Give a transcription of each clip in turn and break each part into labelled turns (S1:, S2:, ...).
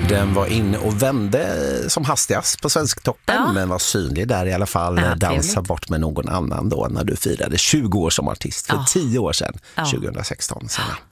S1: Den var inne och vände som hastigast på Svensktoppen, men var synlig där i alla fall. Dansa bort med någon annan då när du firade 20 år som artist för 10 år sedan, 2016.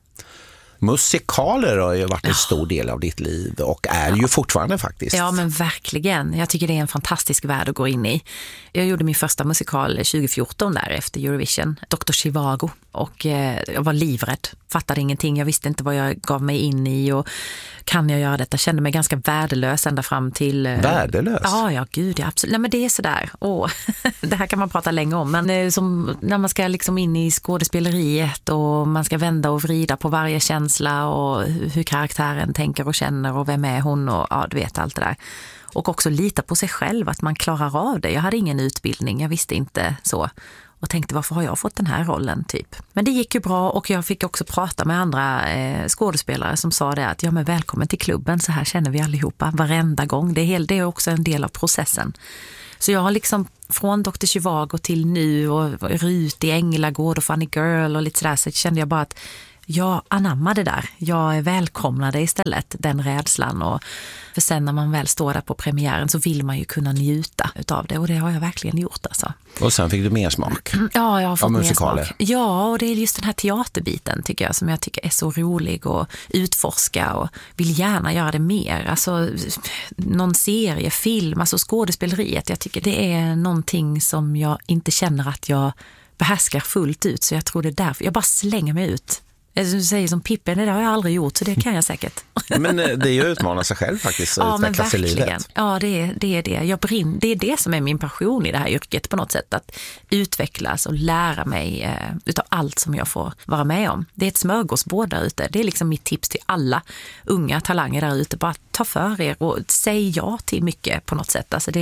S1: Musikaler har ju varit en stor del av ditt liv och är ju fortfarande faktiskt.
S2: Ja, men verkligen. Jag tycker det är en fantastisk värld att gå in i. Jag gjorde min första musikal 2014 där efter Eurovision, Dr. Zhivago. Och jag var livrädd, fattade ingenting. Jag visste inte vad jag gav mig in i och kan jag göra detta? Kände mig ganska värdelös ända fram till...
S1: Värdelös?
S2: Ja, gud, ja, absolut. Nej, men det är sådär. Det här kan man prata länge om. Men som när man ska liksom in i skådespeleriet och man ska vända och vrida på varje känsla och hur karaktären tänker och känner och vem är hon och ja, du vet allt det där. Och också lita på sig själv, att man klarar av det. Jag hade ingen utbildning, jag visste inte så. Och tänkte, varför har jag fått den här rollen typ? Men det gick ju bra och jag fick också prata med andra skådespelare som sa det att ja, men välkommen till klubben, så här känner vi allihopa varenda gång. Det är också en del av processen. Så jag har liksom från Dr. Zhivago till nu och Rut i Änglagård och Funny Girl och lite sådär, så kände jag bara att jag anammade där. Jag välkomnade istället den rädslan, och för sen när man väl står där på premiären så vill man ju kunna njuta utav det, och det har jag verkligen gjort alltså.
S1: Och sen fick du mer smak.
S2: Ja, jag har fått mer
S1: musikaler.
S2: smak. Ja, och det är just den här teaterbiten tycker jag som jag tycker är så rolig och utforska och vill gärna göra det mer. Alltså någon serie, film, alltså skådespeleriet. Jag tycker det är någonting som jag inte känner att jag behärskar fullt ut, så jag tror det är därför jag bara slänger mig ut. Du säger som Pippen, det har jag aldrig gjort, så det kan jag säkert.
S1: Men det är ju utmana sig själv faktiskt, att utvecklas i livet.
S2: Ja, det är det. Det är det som är min passion i det här yrket på något sätt, att utvecklas och lära mig utav allt som jag får vara med om. Det är ett smörgåsbord där ute. Det är liksom mitt tips till alla unga talanger där ute. Bara ta för er och säg ja till mycket på något sätt. Alltså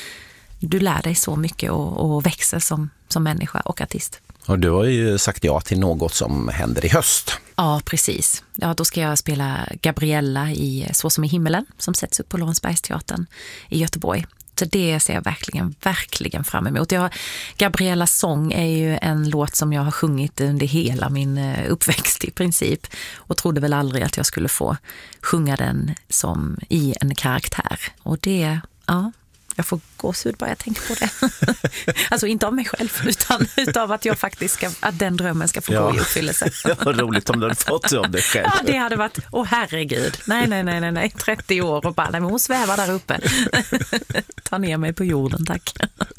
S2: du lär dig så mycket och växer som människa och artist.
S1: Och du har ju sagt ja till något som händer i höst.
S2: Ja, precis. Ja, då ska jag spela Gabriella i Så som i himmelen, som sätts upp på Lorensbergsteatern i Göteborg. Så det ser jag verkligen fram emot. Gabriellas sång är ju en låt som jag har sjungit under hela min uppväxt i princip. Och trodde väl aldrig att jag skulle få sjunga den som i en karaktär. Och det, ja... Jag får gåshud bara jag tänker på det. Alltså inte av mig själv, utan utav att jag faktiskt att den drömmen ska få gå i uppfyllelse.
S1: Det var roligt om du hade fått det av dig själv.
S2: Ja, det hade varit, herregud. Nej, 30 år och bara, nej, men hon svävar där uppe. Ta ner mig på jorden, tack.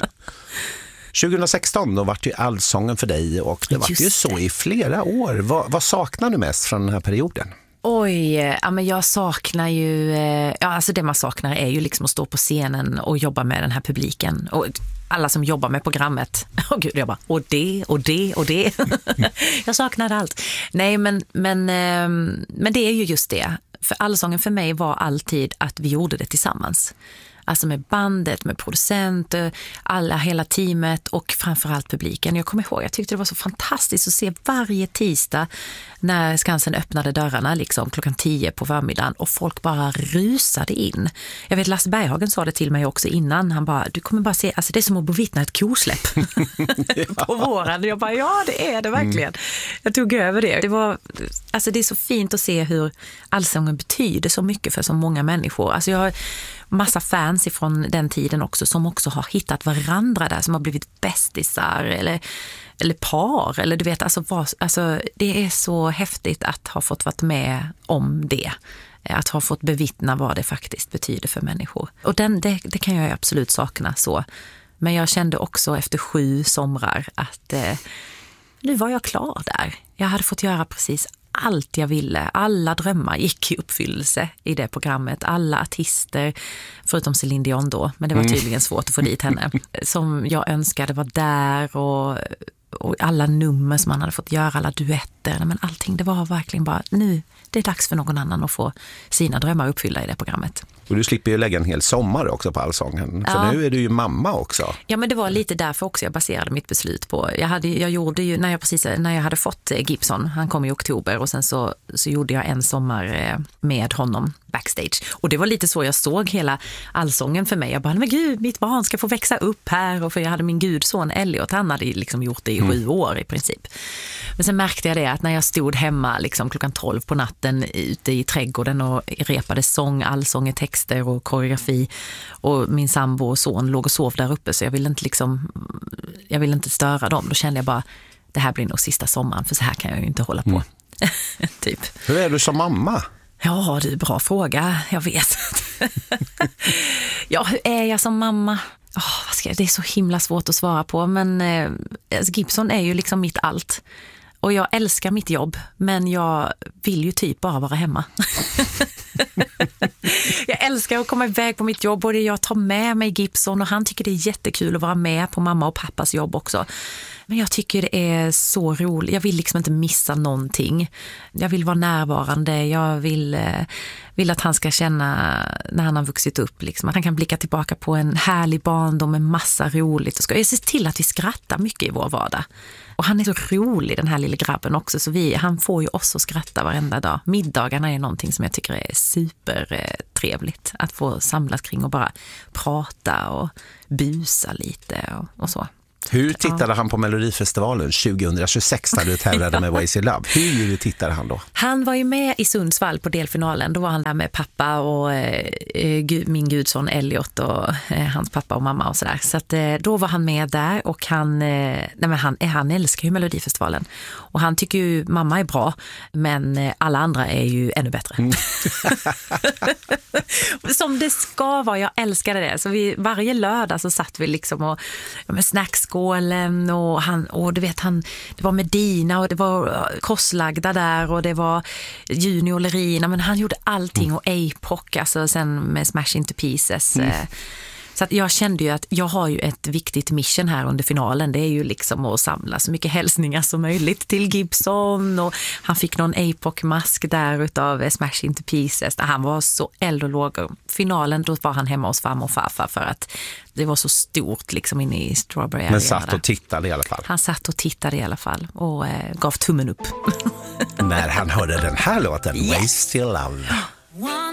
S1: 2016 då var det ju Allsången för dig, och det var ju så i flera år. Vad saknar du mest från den här perioden?
S2: Oj, ja, men jag saknar ju, alltså det man saknar är ju liksom att stå på scenen och jobba med den här publiken. Och alla som jobbar med programmet, gud, jag bara, och det. Jag saknade allt. Nej, men det är ju just det. För Allsången för mig var alltid att vi gjorde det tillsammans. Alltså med bandet, med producent, hela teamet och framförallt publiken. Jag kommer ihåg, jag tyckte det var så fantastiskt att se varje tisdag när Skansen öppnade dörrarna liksom klockan 10 på förmiddagen och folk bara rusade in. Jag vet, Lasse Berghagen sa det till mig också innan. Han bara, du kommer bara se, alltså det är som att bevittna ett kosläpp på våren. Jag bara, ja, det är det verkligen. Jag tog över det. Det är så fint att se hur Allsången betyder så mycket för så många människor. Alltså jag har massa fans ifrån den tiden också som också har hittat varandra där, som har blivit bästisar eller par, eller du vet, alltså det är så häftigt att ha fått vara med om det, att ha fått bevittna vad det faktiskt betyder för människor. Och det kan jag absolut sakna så. Men jag kände också efter 7 somrar att nu var jag klar där. Jag hade fått göra precis allt jag ville. Alla drömmar gick i uppfyllelse i det programmet. Alla artister, förutom Céline Dion då, men det var tydligen svårt att få dit henne, som jag önskade var där, och alla nummer som man hade fått göra, alla duetter, men allting, det var verkligen bara, nu, det är dags för någon annan att få sina drömmar uppfyllda i det programmet.
S1: Och du slipper ju lägga en hel sommar också på Allsången. För nu är du ju mamma också.
S2: Ja, men det var lite därför också jag baserade mitt beslut på. Jag gjorde ju, när jag hade fått Gibson, han kom i oktober, och sen så gjorde jag en sommar med honom backstage. Och det var lite så jag såg hela Allsången för mig. Jag bara, men gud, mitt barn ska få växa upp här. Och för jag hade min gudson Elliot, han hade liksom gjort det i 7 år i princip. Men sen märkte jag det att när jag stod hemma liksom klockan 12 på natten ute i trädgården och repade sång, allsångetexter och koreografi, och min sambo och son låg och sov där uppe, så jag ville inte störa dem. Då kände jag bara, det här blir nog sista sommaren, för så här kan jag ju inte hålla på. Typ.
S1: Hur är du som mamma?
S2: Ja, det är en bra fråga. Jag vet. Ja, hur är jag som mamma? Det är så himla svårt att svara på, men Gibson är ju liksom mitt allt. Och jag älskar mitt jobb, men jag vill ju typ bara vara hemma. Jag älskar att komma iväg på mitt jobb, och jag tar med mig Gibson, och han tycker det är jättekul att vara med på mamma och pappas jobb också. Men jag tycker det är så roligt. Jag vill liksom inte missa någonting. Jag vill vara närvarande. Jag vill att han ska känna, när han har vuxit upp, liksom, att han kan blicka tillbaka på en härlig barndom med massa roligt. Jag ser till att vi skrattar mycket i vår vardag. Och han är så rolig, den här lilla grabben också, så han får ju oss att skratta varenda dag. Middagarna är någonting som jag tycker är supertrevligt. Att få samlas kring och bara prata och busa lite och så.
S1: Hur tittade han på Melodifestivalen 2026 när du tävlade med Ways in Love? Hur tittade han då?
S2: Han var ju med i Sundsvall på delfinalen. Då var han där med pappa och min gudson Elliot och hans pappa och mamma och sådär. Så att, då var han med där, och han älskar ju Melodifestivalen. Och han tycker ju mamma är bra, men alla andra är ju ännu bättre. Som det ska vara, jag älskade det. Så varje lördag så satt vi liksom och med snackskålen, och du vet, det var Medina och det var korslagda där, och det var Junior Lerina, men han gjorde allting, och APOC, alltså sen med Smash Into Pieces. Så att jag kände ju att jag har ju ett viktigt mission här under finalen. Det är ju liksom att samla så mycket hälsningar som möjligt till Gibson, och han fick någon APOC-mask där utav Smash Into Pieces. Han var så eld och lågor. Finalen, då var han hemma hos farmor och farfar, för att det var så stort liksom inne i Strawberry Area.
S1: Men satt och tittade i alla fall.
S2: Han satt och tittade i alla fall och gav tummen upp.
S1: När han hörde den här låten, Ways in Love.